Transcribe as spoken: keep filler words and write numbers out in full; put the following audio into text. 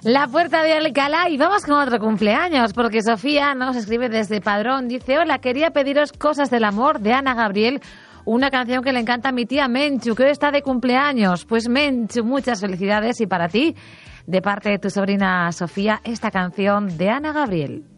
La Puerta de Alcalá. Y vamos con otro cumpleaños, porque Sofía nos escribe desde Padrón. Dice: hola, quería pediros Cosas del Amor de Ana Gabriel, una canción que le encanta a mi tía Menchu, que hoy está de cumpleaños. Pues Menchu, muchas felicidades, y para ti, de parte de tu sobrina Sofía, esta canción de Ana Gabriel.